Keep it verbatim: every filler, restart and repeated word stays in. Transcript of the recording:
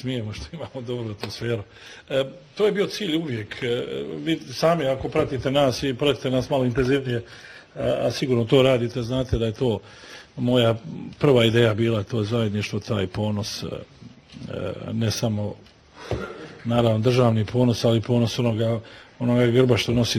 smijemo, što imamo dobru atmosferu. E, to je bio cilj uvijek. E, vi sami ako pratite nas i pratite nas malo intenzivnije, a, a sigurno to radite, znate da je to moja prva ideja bila, to zajedništvo, taj ponos, e, ne samo naravno državni ponos, ali ponos onoga, onoga grba što nosi